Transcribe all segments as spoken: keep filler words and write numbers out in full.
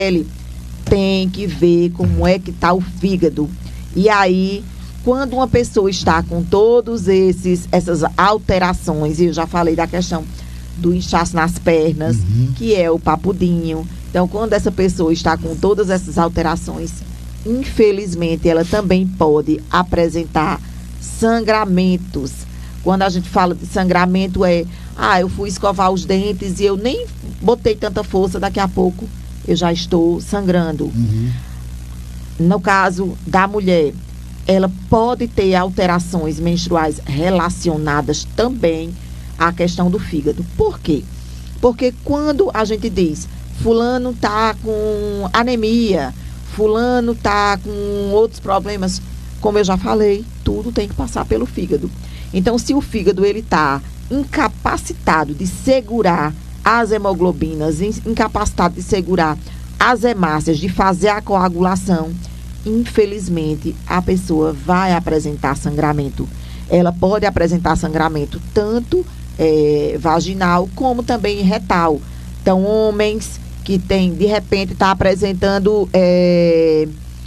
pele, tem que ver como é que está o fígado. E aí, quando uma pessoa está com todos esses essas alterações, e eu já falei da questão do inchaço nas pernas, uhum. que é o papudinho. Então, quando essa pessoa está com todas essas alterações, infelizmente, ela também pode apresentar sangramentos. Quando a gente fala de sangramento, é, ah, eu fui escovar os dentes e eu nem botei tanta força, daqui a pouco eu já estou sangrando. Uhum. No caso da mulher, ela pode ter alterações menstruais relacionadas também à questão do fígado. Por quê? Porque quando a gente diz, fulano tá com anemia, fulano tá com outros problemas, como eu já falei, tudo tem que passar pelo fígado. Então, se o fígado ele tá incapacitado de segurar as hemoglobinas, incapacitado de segurar as hemácias, de fazer a coagulação, infelizmente, a pessoa vai apresentar sangramento. Ela pode apresentar sangramento tanto é, vaginal como também retal. Então, homens que tem, de repente, está apresentando é,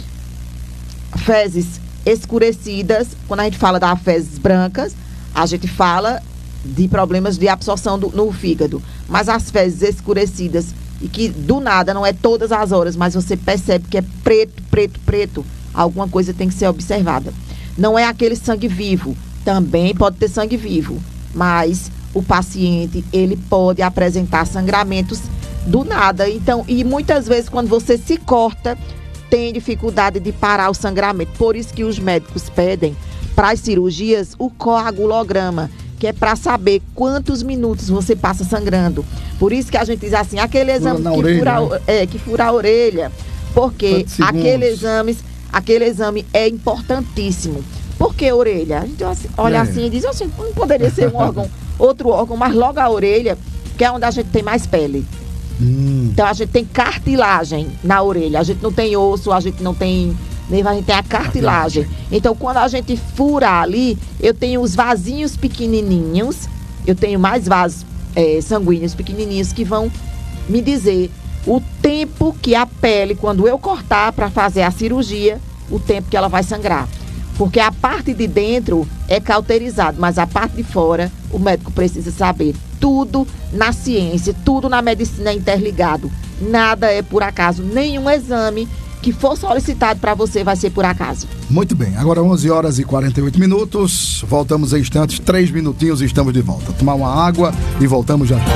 fezes escurecidas. Quando a gente fala das fezes brancas, a gente fala de problemas de absorção do, no fígado. Mas as fezes escurecidas, e que do nada, não é todas as horas, mas você percebe que é preto, preto, preto, alguma coisa tem que ser observada. Não é aquele sangue vivo, também pode ter sangue vivo, mas o paciente, ele pode apresentar sangramentos do nada. Então, e muitas vezes quando você se corta, tem dificuldade de parar o sangramento. Por isso que os médicos pedem para as cirurgias o coagulograma, que é para saber quantos minutos você passa sangrando. Por isso que a gente diz assim, aquele exame que, orelha, fura, né? é, que fura a orelha, porque aquele exame, aquele exame é importantíssimo. Por que a orelha? A gente olha é. assim e diz assim, não poderia ser um órgão, outro órgão, mas logo a orelha, que é onde a gente tem mais pele. Hum. Então a gente tem cartilagem na orelha, a gente não tem osso, a gente não tem nervo, a gente tem a cartilagem. Então quando a gente fura ali, eu tenho os vasinhos pequenininhos, eu tenho mais vasos é, sanguíneos pequenininhos que vão me dizer o tempo que a pele, quando eu cortar para fazer a cirurgia, o tempo que ela vai sangrar. Porque a parte de dentro é cauterizado, mas a parte de fora o médico precisa saber. Tudo na ciência, tudo na medicina é interligado. Nada é por acaso, nenhum exame que for solicitado para você vai ser por acaso. Muito bem, agora onze horas e quarenta e oito minutos, voltamos em instantes, três minutinhos e estamos de volta. Tomar uma água e voltamos já.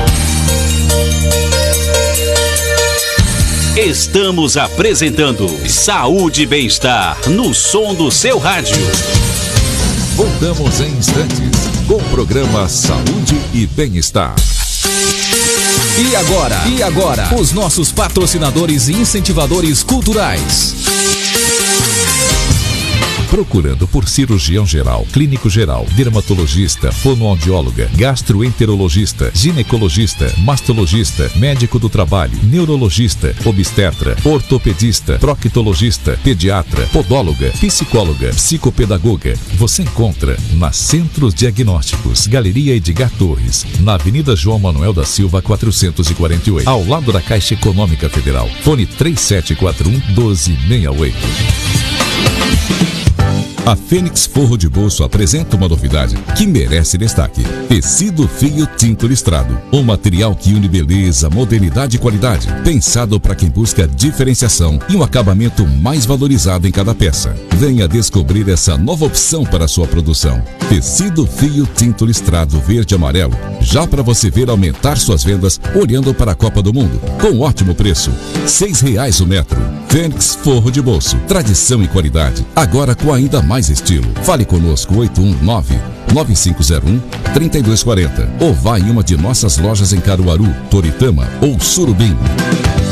Estamos apresentando Saúde e Bem-Estar no som do seu rádio. Voltamos em instantes com o programa Saúde e Bem-Estar. E agora, e agora, os nossos patrocinadores e incentivadores culturais. Procurando por cirurgião geral, clínico geral, dermatologista, fonoaudióloga, gastroenterologista, ginecologista, mastologista, médico do trabalho, neurologista, obstetra, ortopedista, proctologista, pediatra, podóloga, psicóloga, psicopedagoga. Você encontra na Centros Diagnósticos, Galeria Edgar Torres, na Avenida João Manuel da Silva, quatrocentos e quarenta e oito, ao lado da Caixa Econômica Federal. Fone três sete quatro um, um dois seis oito. A Fênix Forro de Bolso apresenta uma novidade que merece destaque. Tecido fio tinto listrado. Um material que une beleza, modernidade e qualidade. Pensado para quem busca diferenciação e um acabamento mais valorizado em cada peça. Venha descobrir essa nova opção para a sua produção. Tecido fio tinto listrado verde e amarelo. Já para você ver aumentar suas vendas olhando para a Copa do Mundo. Com ótimo preço. Seis reais o metro. Fênix Forro de Bolso. Tradição e qualidade. Agora com ainda mais estilo. Fale conosco oito um nove, nove cinco zero um, três dois quatro zero ou vá em uma de nossas lojas em Caruaru, Toritama ou Surubim.